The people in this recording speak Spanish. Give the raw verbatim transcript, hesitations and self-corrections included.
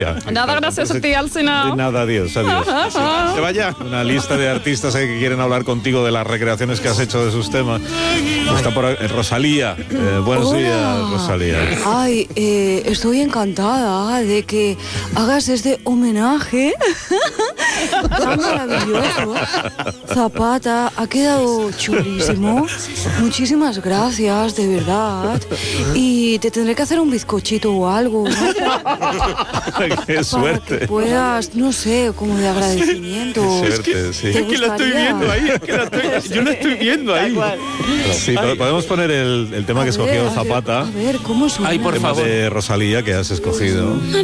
Nada, gracias a ti, Alsina. Nada, adiós, adiós. Se vaya. Una lista de artistas que quieren hablar contigo de las recreaciones que has hecho de sus temas. Está por ahí, Rosalía. Eh, buenos Hola. días, Rosalía. Ay, eh, estoy encantada de que hagas este homenaje tan maravilloso. Zapata, ha quedado chulísimo. Muchísimas gracias, de verdad. Y te tendré que hacer un bizcochito o algo, ¿no? Qué suerte. Para que puedas, no sé, como de agradecimiento. Qué suerte, sí. ¿Te Es que la estoy gustaría? viendo ahí, es que la estoy, yo la estoy viendo ahí. Sí, po- podemos poner el, el tema A que ver, escogió a ver, Zapata. A ver, ¿cómo suena? Ay, por El tema favor. de Rosalía que has escogido.